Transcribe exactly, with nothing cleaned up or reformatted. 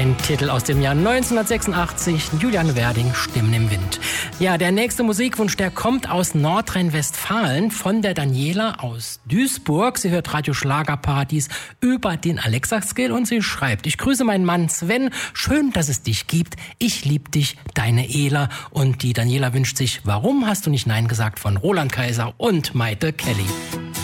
Ein Titel aus dem Jahr neunzehnhundertsechsundachtzig, Julian Werding, Stimmen im Wind. Ja, der nächste Musikwunsch, der kommt aus Nordrhein-Westfalen von der Daniela aus Duisburg. Sie hört Radio Schlagerparadies über den Alexa-Skill und sie schreibt: Ich grüße meinen Mann Sven, schön, dass es dich gibt. Ich lieb dich, deine Ela. Und die Daniela wünscht sich Warum hast du nicht Nein gesagt von Roland Kaiser und Maite Kelly.